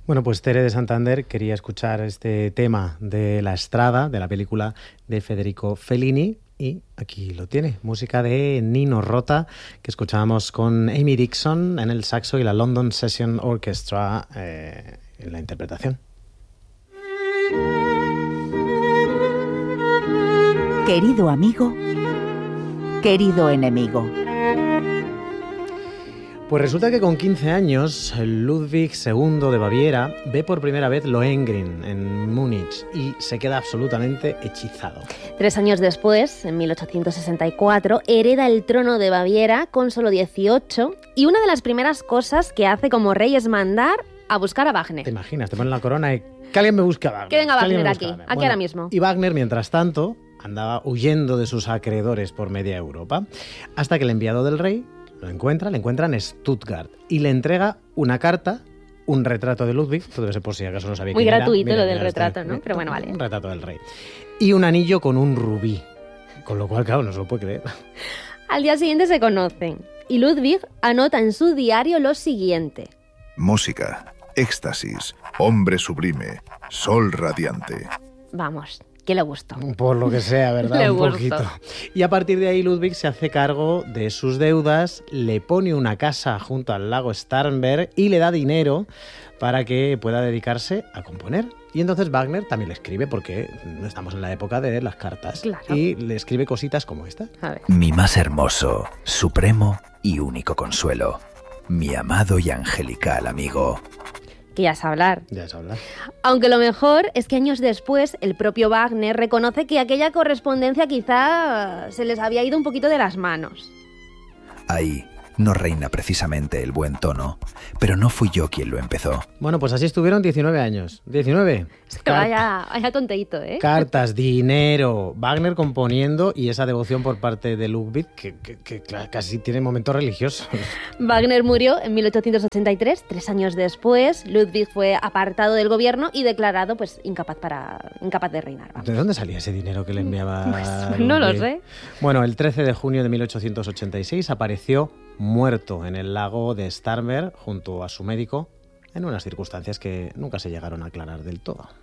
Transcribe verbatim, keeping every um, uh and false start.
Bueno, pues Tere de Santander quería escuchar este tema de La Strada, de la película de Federico Fellini, y aquí lo tiene, música de Nino Rota, que escuchábamos con Amy Dixon en el saxo y la London Session Orchestra eh, en la interpretación. Querido amigo, querido enemigo. Pues resulta que con quince años, Ludwig segundo de Baviera ve por primera vez Lohengrin en Múnich y se queda absolutamente hechizado. Tres años después, en mil ochocientos sesenta y cuatro, hereda el trono de Baviera con solo dieciocho y una de las primeras cosas que hace como rey es mandar a buscar a Wagner. ¿Te imaginas? Te ponen la corona y que alguien me busque a Wagner. Que venga que Wagner me aquí, Wagner. aquí Bueno, ahora mismo. Y Wagner, mientras tanto, andaba huyendo de sus acreedores por media Europa, hasta que el enviado del rey lo encuentra, le encuentra en Stuttgart y le entrega una carta, un retrato de Ludwig, esto debe ser por si acaso no sabía Muy quién gratuito era. Mira, lo del mira, retrato, este, ¿no? Pero bueno, vale. Un retrato del rey. Y un anillo con un rubí, con lo cual, claro, no se lo puede creer. Al día siguiente se conocen y Ludwig anota en su diario lo siguiente. Música, éxtasis, hombre sublime, sol radiante. Vamos, que le gustó. Por lo que sea, ¿verdad? Le un gustó. poquito. Y a partir de ahí Ludwig se hace cargo de sus deudas, le pone una casa junto al lago Starnberg y le da dinero para que pueda dedicarse a componer. Y entonces Wagner también le escribe, porque no estamos en la época de las cartas. Claro. Y le escribe cositas como esta. A ver. Mi más hermoso, supremo y único consuelo. Mi amado y angelical amigo. Que ya es hablar. Ya es hablar. Aunque lo mejor es que años después el propio Wagner reconoce que aquella correspondencia quizá se les había ido un poquito de las manos. Ahí no reina precisamente el buen tono, pero no fui yo quien lo empezó. Bueno, pues así estuvieron diecinueve años. diecinueve. Car- Vaya, vaya tonteíto, ¿eh? Cartas, dinero, Wagner componiendo y esa devoción por parte de Ludwig que, que, que casi tiene momentos religiosos. Wagner murió en mil ochocientos ochenta y tres, tres años después. Ludwig fue apartado del gobierno y declarado pues incapaz, para, incapaz de reinar. Vamos. ¿De dónde salía ese dinero que le enviaba? Pues, no lo Ludwig? sé. Bueno, el trece de junio de mil ochocientos ochenta y seis apareció muerto en el lago de Starnberg junto a su médico en unas circunstancias que nunca se llegaron a aclarar del todo.